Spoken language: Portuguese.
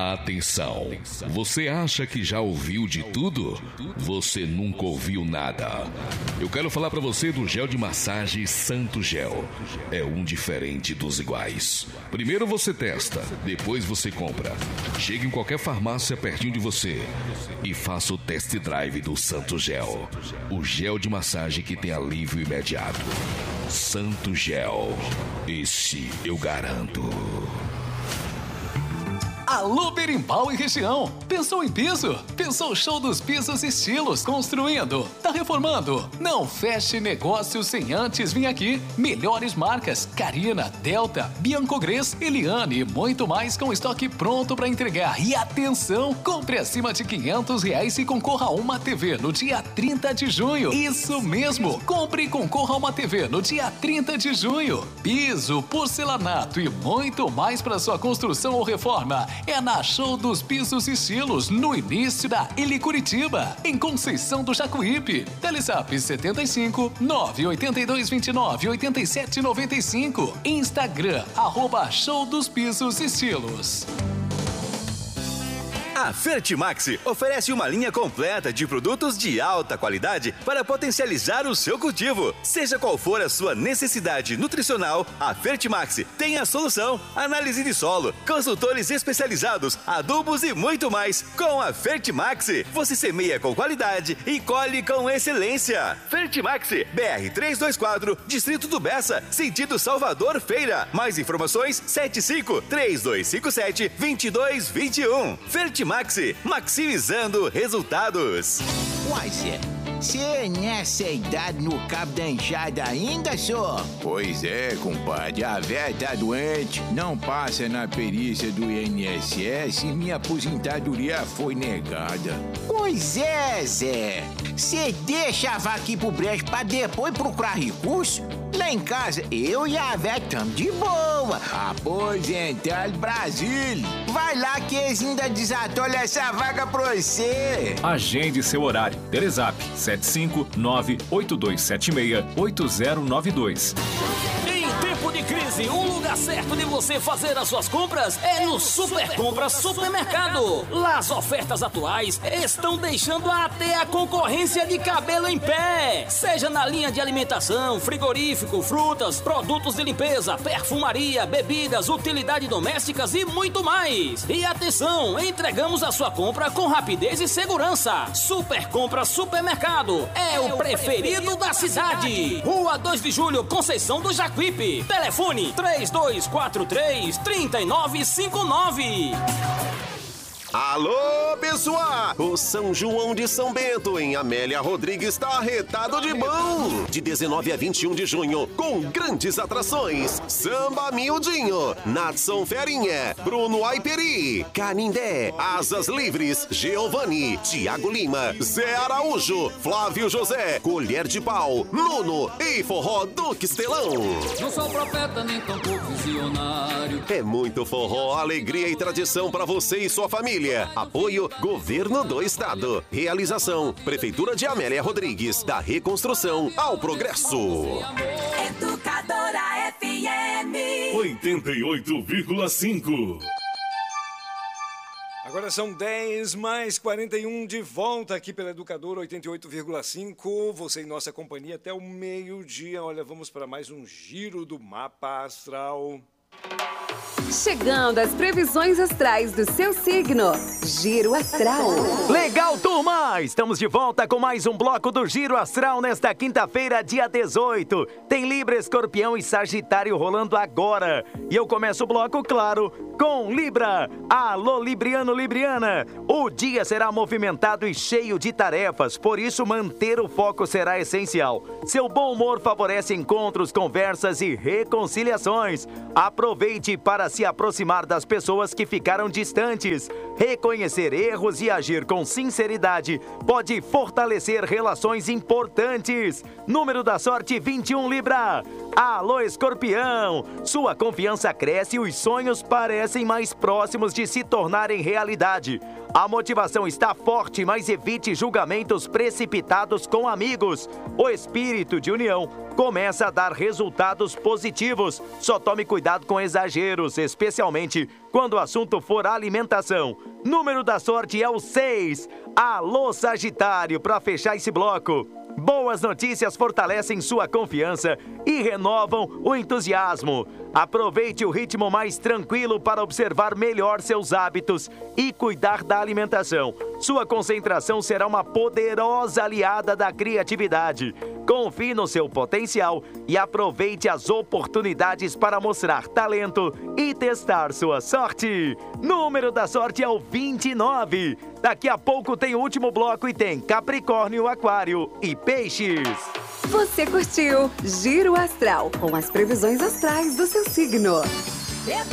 Atenção! Você acha que já ouviu de tudo? Você nunca ouviu nada. Eu quero falar pra você do gel de massagem Santo Gel. É um diferente dos iguais. Primeiro você testa, depois você compra. Chegue em qualquer farmácia pertinho de você e faça o test drive do Santo Gel. O gel de massagem que tem alívio imediato. Santo Gel. Esse eu garanto. Alô, Berimbau e região. Pensou em piso? Pensou show dos pisos estilos construindo? Tá reformando? Não feche negócio sem antes vir aqui. Melhores marcas: Carina, Delta, Biancogres, Eliane e muito mais com estoque pronto para entregar. E atenção, compre acima de R$500 e concorra a uma TV no dia 30 de junho. Isso mesmo, compre e concorra a uma TV no dia 30 de junho. Piso, porcelanato e muito mais para sua construção ou reforma. É na Show dos Pisos Estilos, no início da Ili Curitiba, em Conceição do Jacuípe. Telezap 75 982 29 87 95. Instagram, @Show dos Pisos Estilos. A Fertimax oferece uma linha completa de produtos de alta qualidade para potencializar o seu cultivo. Seja qual for a sua necessidade nutricional, a Fertimax tem a solução. Análise de solo, consultores especializados, adubos e muito mais. Com a Fertimax, você semeia com qualidade e colhe com excelência. Fertimax, BR 324, Distrito do Bessa, sentido Salvador Feira. Mais informações, 75-3257-2221. Fertimax, maximizando resultados. Uai, Zé, você nessa idade no cabo da enxada ainda, só? Pois é, compadre, a véia tá doente, não passa na perícia do INSS e minha aposentadoria foi negada. Pois é, Zé, você deixa a vaca aqui pro brejo pra depois procurar recurso? Lá em casa, eu e a véia estamos de boa. Aposentado Brasil. Vai lá que eles ainda desatolham essa vaga pra você. Agende seu horário. Telezap 759-8276-8092. Em tempo de crise, o lugar certo de você fazer as suas compras é no Super Compras Supermercado. Lá as ofertas atuais estão deixando até a concorrência de cabelo em pé. Seja na linha de alimentação, frigorífico, frutas, produtos de limpeza, perfumaria, bebidas, utilidades domésticas e muito mais. E atenção, entregamos a sua compra com rapidez e segurança. Super Compras Supermercado é o preferido da cidade. Rua 2 de Julho, Conceição do Jacuípe. Telefone 3243-3959. Alô, pessoal! O São João de São Bento, em Amélia Rodrigues, está arretado de bom! De 19 a 21 de junho, com grandes atrações: Samba Miudinho, Natson Ferinha, Bruno Aiperi, Canindé, Asas Livres, Giovanni, Tiago Lima, Zé Araújo, Flávio José, Colher de Pau, Nuno e Forró do Quistelão. Não sou profeta nem tampouco visionário. É muito forró, alegria e tradição para você e sua família. Apoio Governo do Estado. Realização Prefeitura de Amélia Rodrigues. Da reconstrução ao progresso. Educadora FM 88,5. Agora são 10:41 de volta aqui pela Educadora 88,5. Você em nossa companhia até o meio-dia. Olha, vamos para mais um giro do mapa astral. Chegando às previsões astrais do seu signo. Giro Astral. Legal, turma! Estamos de volta com mais um bloco do Giro Astral nesta quinta-feira, dia 18. Tem Libra, Escorpião e Sagitário rolando agora. E eu começo o bloco, claro, com Libra. Alô, Libriano, Libriana. O dia será movimentado e cheio de tarefas, por isso manter o foco será essencial. Seu bom humor favorece encontros, conversas e reconciliações. Aproveite para se aproximar das pessoas que ficaram distantes. Reconhecer erros e agir com sinceridade pode fortalecer relações importantes. Número da sorte 21, Libra. Alô, Escorpião! Sua confiança cresce e os sonhos parecem mais próximos de se tornarem realidade. A motivação está forte, mas evite julgamentos precipitados com amigos. O espírito de união começa a dar resultados positivos. Só tome cuidado com exageros, especialmente quando o assunto for alimentação. Número da sorte é o 6. Alô, Sagitário, para fechar esse bloco. Boas notícias fortalecem sua confiança e renovam o entusiasmo. Aproveite o ritmo mais tranquilo para observar melhor seus hábitos e cuidar da alimentação. Sua concentração será uma poderosa aliada da criatividade. Confie no seu potencial e aproveite as oportunidades para mostrar talento e testar sua sorte. Número da sorte é o 29. Daqui a pouco tem o último bloco e tem Capricórnio, Aquário e Peixes. Você curtiu Giro Astral com as previsões astrais do seu signo.